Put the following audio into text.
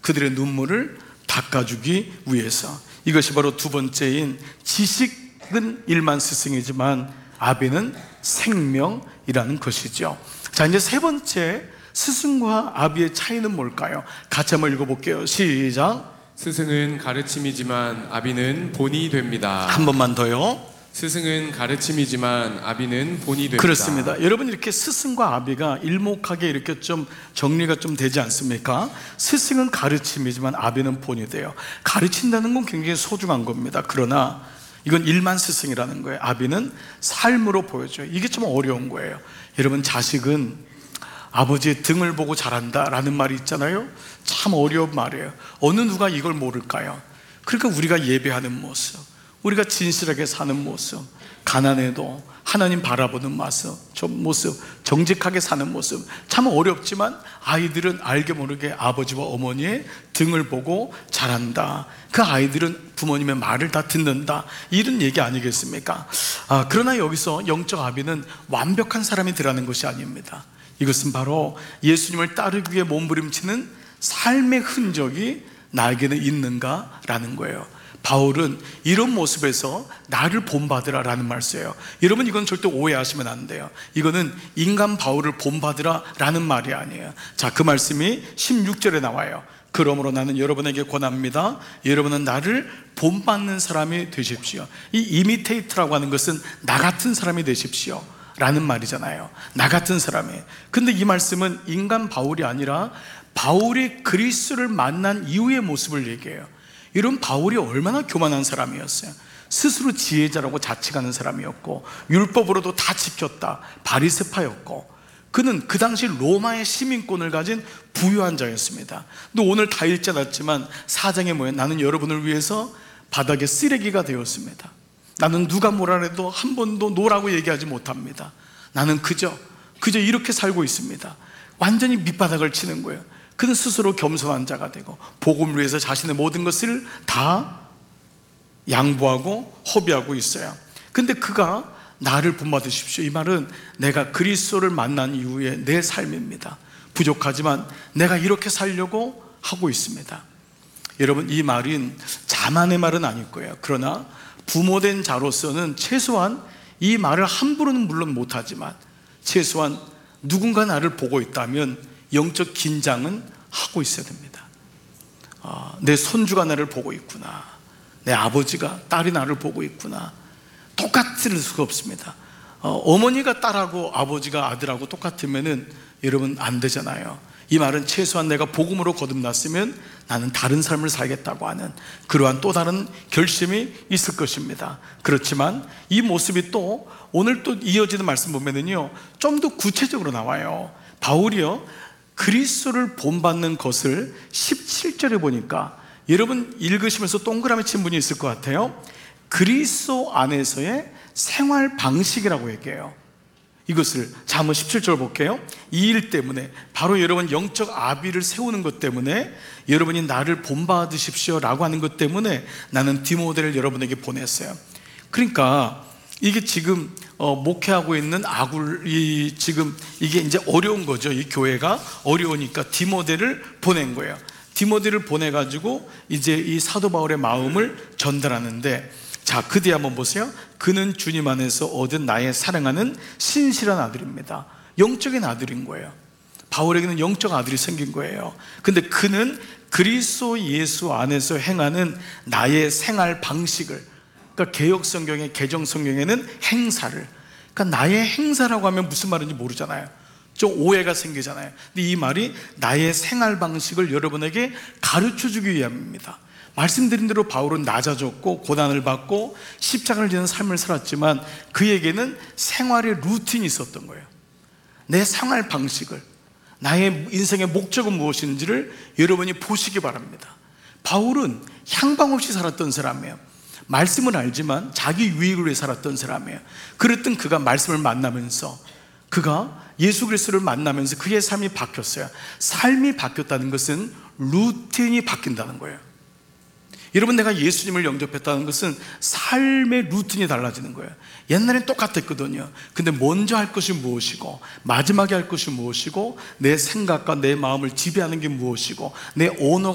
그들의 눈물을 닦아주기 위해서. 이것이 바로 두 번째인 지식은 일만 스승이지만 아비는 생명이라는 것이죠. 자, 이제 세 번째 스승과 아비의 차이는 뭘까요? 같이 한번 읽어볼게요. 시작. 스승은 가르침이지만 아비는 본이 됩니다. 한 번만 더요. 스승은 가르침이지만 아비는 본이 됩니다. 그렇습니다. 여러분, 이렇게 스승과 아비가 일목하게 이렇게 좀 정리가 좀 되지 않습니까? 스승은 가르침이지만 아비는 본이 돼요. 가르친다는 건 굉장히 소중한 겁니다. 그러나 이건 일만 스승이라는 거예요. 아비는 삶으로 보여줘요. 이게 좀 어려운 거예요. 여러분, 자식은 아버지의 등을 보고 자란다라는 말이 있잖아요. 참 어려운 말이에요. 어느 누가 이걸 모를까요? 그러니까 우리가 예배하는 모습, 우리가 진실하게 사는 모습, 가난해도 하나님 바라보는 모습, 정직하게 사는 모습, 참 어렵지만 아이들은 알게 모르게 아버지와 어머니의 등을 보고 자란다. 그 아이들은 부모님의 말을 다 듣는다, 이런 얘기 아니겠습니까? 그러나 여기서 영적 아비는 완벽한 사람이 되라는 것이 아닙니다. 이것은 바로 예수님을 따르기 위해 몸부림치는 삶의 흔적이 나에게는 있는가라는 거예요. 바울은 이런 모습에서 나를 본받으라 라는 말 써요. 여러분, 이건 절대 오해하시면 안 돼요. 이거는 인간 바울을 본받으라 라는 말이 아니에요. 자, 그 말씀이 16절에 나와요. 그러므로 나는 여러분에게 권합니다. 여러분은 나를 본받는 사람이 되십시오. 이 이미테이트라고 하는 것은 나 같은 사람이 되십시오 라는 말이잖아요. 나 같은 사람이. 근데 이 말씀은 인간 바울이 아니라 바울이 그리스도를 만난 이후의 모습을 얘기해요. 이런 바울이 얼마나 교만한 사람이었어요. 스스로 지혜자라고 자칭하는 사람이었고, 율법으로도 다 지켰다, 바리새파였고, 그는 그 당시 로마의 시민권을 가진 부유한 자였습니다. 근데 오늘 다 읽지 않았지만 4장에 뭐예요? 나는 여러분을 위해서 바닥에 쓰레기가 되었습니다. 나는 누가 뭐라 해도 한 번도 노라고 얘기하지 못합니다. 나는 그저 이렇게 살고 있습니다. 완전히 밑바닥을 치는 거예요. 그는 스스로 겸손한 자가 되고 복음을 위해서 자신의 모든 것을 다 양보하고 허비하고 있어요. 근데 그가 나를 본받으십시오, 이 말은 내가 그리스도를 만난 이후에 내 삶입니다. 부족하지만 내가 이렇게 살려고 하고 있습니다. 여러분, 이 말은 자만의 말은 아닐 거예요. 그러나 부모된 자로서는 최소한 이 말을 함부로는 물론 못하지만 최소한 누군가 나를 보고 있다면 영적 긴장은 하고 있어야 됩니다. 내 손주가 나를 보고 있구나, 내 아버지가, 딸이 나를 보고 있구나. 똑같을 수가 없습니다. 어머니가 딸하고 아버지가 아들하고 똑같으면은 여러분 안 되잖아요. 이 말은 최소한 내가 복음으로 거듭났으면 나는 다른 삶을 살겠다고 하는 그러한 또 다른 결심이 있을 것입니다. 그렇지만 이 모습이 또 오늘 또 이어지는 말씀 보면은요, 좀 더 구체적으로 나와요. 바울이요, 그리스도를 본받는 것을 17절에 보니까 여러분 읽으시면서 동그라미 친 분이 있을 것 같아요. 그리스도 안에서의 생활 방식이라고 얘기해요. 이것을 자, 한번 17절 볼게요. 이 일 때문에, 바로 여러분 영적 아비를 세우는 것 때문에, 여러분이 나를 본받으십시오 라고 하는 것 때문에 나는 디모데를 여러분에게 보냈어요. 그러니까 이게 지금 목회하고 있는 아굴이 지금 이게 이제 어려운 거죠. 이 교회가 어려우니까 디모데를 보낸 거예요. 디모데를 보내가지고 이제 이 사도 바울의 마음을 전달하는데, 자, 그 뒤에 한번 보세요. 그는 주님 안에서 얻은 나의 사랑하는 신실한 아들입니다. 영적인 아들인 거예요. 바울에게는 영적 아들이 생긴 거예요. 근데 그는 그리스도 예수 안에서 행하는 나의 생활 방식을, 그러니까 개혁성경의 개정성경에는 행사를, 그러니까 나의 행사라고 하면 무슨 말인지 모르잖아요. 좀 오해가 생기잖아요. 근데 이 말이 나의 생활 방식을 여러분에게 가르쳐주기 위함입니다. 말씀드린 대로 바울은 낮아졌고 고난을 받고 십자가를 지는 삶을 살았지만 그에게는 생활의 루틴이 있었던 거예요. 내 생활 방식을, 나의 인생의 목적은 무엇인지를 여러분이 보시기 바랍니다. 바울은 향방 없이 살았던 사람이에요. 말씀을 알지만 자기 유익을 위해 살았던 사람이에요. 그랬던 그가 말씀을 만나면서, 그가 예수 그리스도를 만나면서 그의 삶이 바뀌었어요. 삶이 바뀌었다는 것은 루틴이 바뀐다는 거예요. 여러분, 내가 예수님을 영접했다는 것은 삶의 루틴이 달라지는 거예요. 옛날엔 똑같았거든요. 근데 먼저 할 것이 무엇이고 마지막에 할 것이 무엇이고 내 생각과 내 마음을 지배하는 게 무엇이고 내 언어가